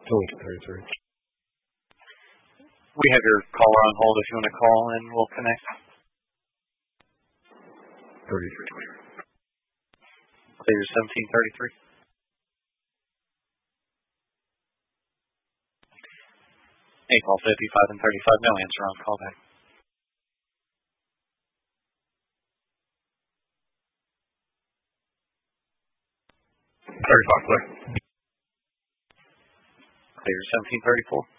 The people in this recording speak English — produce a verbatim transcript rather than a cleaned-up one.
Totally thirty-three. We have your caller on hold. If you want to call in, we'll connect. thirty-three. Clear seventeen thirty-three. Hey, call fifty-five and thirty-five. No answer on call back. thirty-five clear. Clear seventeen thirty-four.